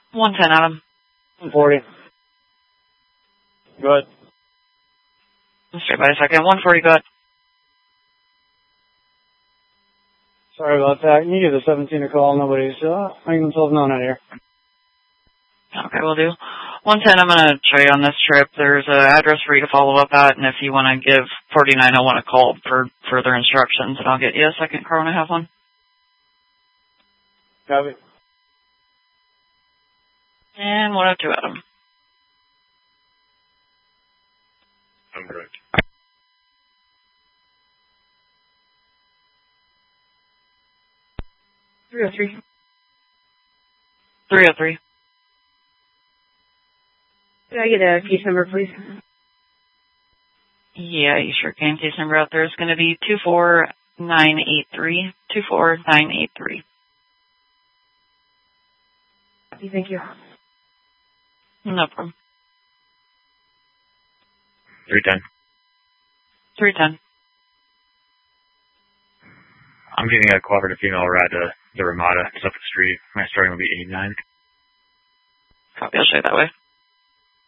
110, Adam. 140. Go ahead. Straight by a second. 140, go ahead. Sorry about that. Can you give the 17 a call? Nobody's making themselves known out here. Okay, we'll do. 110, I'm going to show you on this trip. There's an address for you to follow up at, and if you want to give 4901 a call for further instructions, and I'll get you a second car when I have one. Copy. And 102, Adam. I'm correct. 303. 303. Could I get a case number, please? Yeah, you sure can. Case number out there is going to be 24983. 24983. Thank you. No problem. 310. 310. I'm getting a cooperative female ride to the Ramada. It's up the street. My starting will be 89. Copy, I'll show you that way.